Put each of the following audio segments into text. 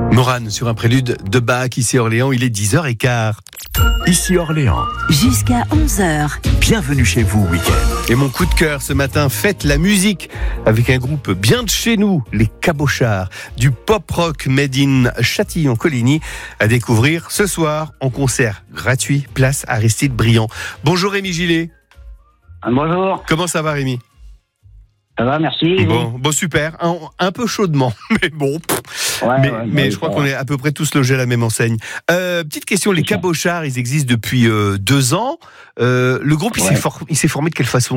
Morane sur un prélude de Bach, ici Orléans, il est 10h15. Ici Orléans. Jusqu'à 11h. Bienvenue chez vous, week-end. Et mon coup de cœur ce matin, fête la musique avec un groupe bien de chez nous, les Cabochards, du pop-rock made in Châtillon-Coligny, à découvrir ce soir en concert gratuit, place Aristide Briand. Bonjour Rémi Gillet. Bonjour. Comment ça va Rémi ? Ça va, merci. Bon, super. Un peu chaudement, mais bon. Mais je crois qu'on est à peu près tous logés à la même enseigne. Petite question, les Cabochards, ils existent depuis 2 ans. Le groupe, il s'est formé de quelle façon ?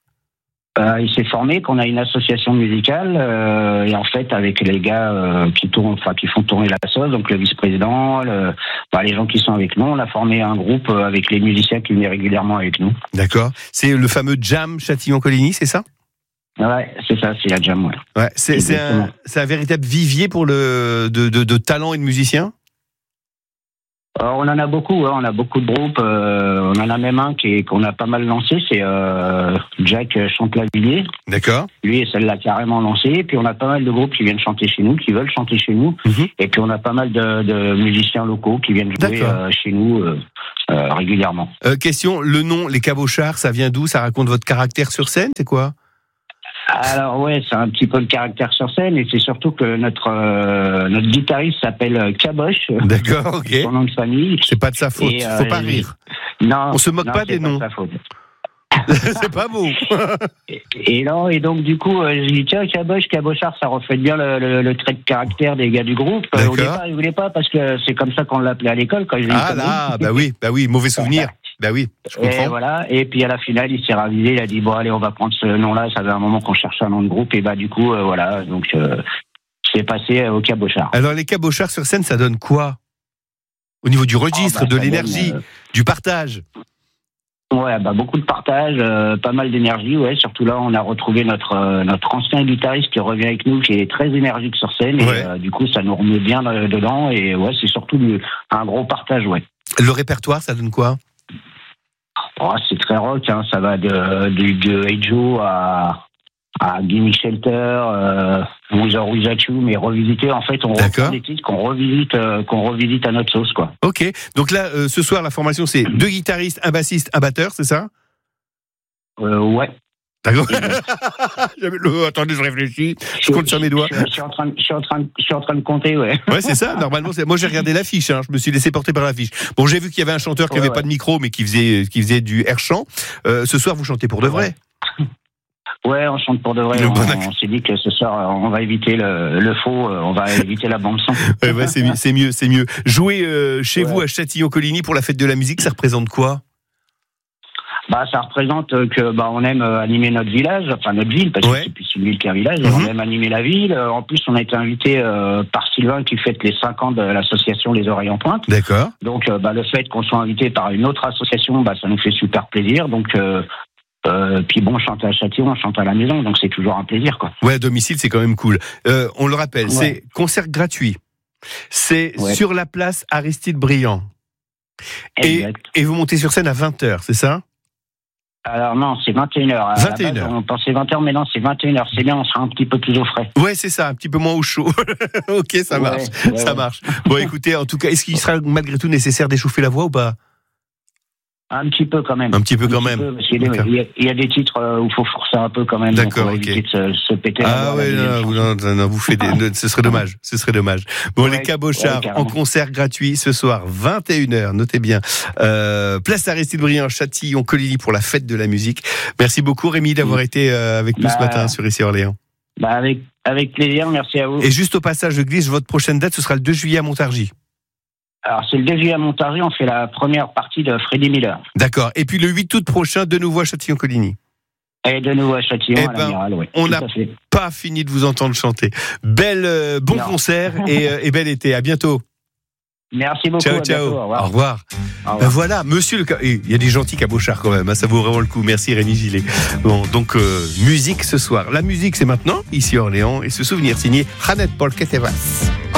Il s'est formé qu'on a une association musicale et en fait avec les gars qui font tourner la sauce, donc le vice-président, les gens qui sont avec nous, on a formé un groupe avec les musiciens qui venaient régulièrement avec nous. D'accord. C'est le fameux Jam Châtillon-Coligny, c'est ça ? Ouais, c'est ça, c'est la Jam. Ouais, c'est un véritable vivier pour de talents et de musiciens. On en a beaucoup, on a beaucoup de groupes. On en a même un qu'on a pas mal lancé, c'est Jack Chantelavilliers. D'accord. Lui, celle-là carrément lancé. Et puis on a pas mal de groupes qui viennent chanter chez nous, qui veulent chanter chez nous. Mm-hmm. Et puis on a pas mal de musiciens locaux qui viennent jouer chez nous régulièrement. Question, le nom, les Cabochards, ça vient d'où ? Ça raconte votre caractère sur scène ? C'est quoi ? Alors ouais, c'est un petit peu le caractère sur scène et c'est surtout que notre guitariste s'appelle Caboche. D'accord, ok. Son nom de famille. C'est pas de sa faute, faut pas rire. Non, on se moque pas des noms. C'est pas de sa faute. C'est pas beau. et donc du coup, je dis tiens, Cabochard, ça reflète bien le trait de caractère des gars du groupe. Au départ, ils voulaient pas parce que c'est comme ça qu'on l'appelait à l'école quand bah oui, mauvais souvenir. Bah oui, je comprends. Et voilà, et puis à la finale, il s'est ravisé, il a dit bon allez, on va prendre ce nom-là, ça fait un moment qu'on cherchait un nom de groupe, et du coup, donc c'est passé au Cabochards. Alors les Cabochards sur scène, ça donne quoi ? Au niveau du registre, de l'énergie, du partage ? Ouais, beaucoup de partage, pas mal d'énergie, surtout là, on a retrouvé notre ancien guitariste qui revient avec nous, qui est très énergique sur scène, et du coup, ça nous remet bien dedans, et c'est surtout un gros partage, Le répertoire, ça donne quoi ? C'est très rock, ça va de Hey Joe à Gimme Shelter, Without You, mais revisité. En fait, on reprend des titres qu'on revisite à notre sauce, quoi. Ok, donc là, ce soir, la formation, c'est 2 guitaristes, un bassiste, un batteur, c'est ça ? Ouais. D'accord. Attendez, je réfléchis. Je compte sur mes doigts. Je suis en train de compter, ouais. Ouais, c'est ça. Normalement, moi j'ai regardé l'affiche. Je me suis laissé porter par l'affiche. Bon, j'ai vu qu'il y avait un chanteur qui avait pas de micro, mais qui faisait du air chant. Ce soir, vous chantez pour de vrai. Ouais, on chante pour de vrai. On s'est dit que ce soir, on va éviter le faux, on va éviter la bande son. Ouais, c'est mieux. Jouer chez vous à Châtillon-Coligny pour la fête de la musique, ça représente quoi ? Ça représente que on aime animer notre village, enfin notre ville, parce que c'est plus une ville qu'un village. On aime animer la ville. En plus, on a été invité par Sylvain qui fête les 5 ans de l'association Les Oreilles en Pointe. D'accord. Donc, le fait qu'on soit invité par une autre association, ça nous fait super plaisir. Donc, puis chanter à Châtillon, on chante à la maison, donc c'est toujours un plaisir, quoi. Ouais, à domicile, c'est quand même cool. On le rappelle, c'est concert gratuit. C'est sur la place Aristide Briand. Et vous montez sur scène à 20h, c'est ça ? Alors non, c'est 21h. 21h. On pensait 20h, mais non, c'est 21h. C'est bien, on sera un petit peu plus au frais. Ouais, c'est ça, un petit peu moins au chaud. Ok, ça marche. Ça marche. Bon, écoutez, en tout cas, est-ce qu'il sera malgré tout nécessaire d'échauffer la voix ou pas ? Un petit peu quand même. Un petit peu quand même. Parce qu'il y a des titres où il faut forcer un peu quand même. D'accord, pour éviter de se péter. Non, vous faites ce serait dommage. Bon, les Cabochards en concert gratuit ce soir, 21h, notez bien. Place Aristide Briand, Châtillon-Coligny pour la fête de la musique. Merci beaucoup Rémi d'avoir été avec nous ce matin sur Ici Orléans. Avec plaisir, merci à vous. Et juste au passage, je glisse, votre prochaine date, ce sera le 2 juillet à Montargis. Alors, c'est le 2 juillet à Montargis, on fait la première partie de Freddie Miller. D'accord. Et puis le 8 août prochain, de nouveau à Châtillon-Coligny. Et de nouveau à Châtillon, à l'Amiral, oui. On n'a pas fini de vous entendre chanter. Bon concert et bel été. À bientôt. Merci beaucoup. Ciao. Au revoir. Voilà, monsieur il y a des gentils Cabochards quand même, ça vaut vraiment le coup. Merci Rémi Gillet. Bon, donc musique ce soir. La musique, c'est maintenant, ici Orléans, et ce souvenir signé Janet Paul Ketevas.